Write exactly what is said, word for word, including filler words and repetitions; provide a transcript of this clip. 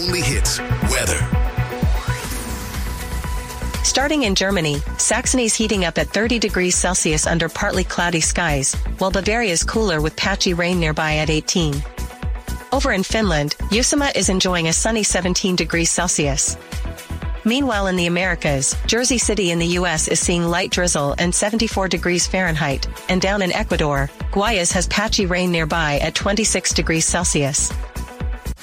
only hits, weather. Starting in Germany, Saxony's heating up at thirty degrees Celsius under partly cloudy skies, while Bavaria's cooler with patchy rain nearby at eighteen. Over in Finland, Uusimaa is enjoying a sunny seventeen degrees Celsius. Meanwhile in the Americas, Jersey City in the U S is seeing light drizzle and seventy-four degrees Fahrenheit, and down in Ecuador, Guayas has patchy rain nearby at twenty-six degrees Celsius.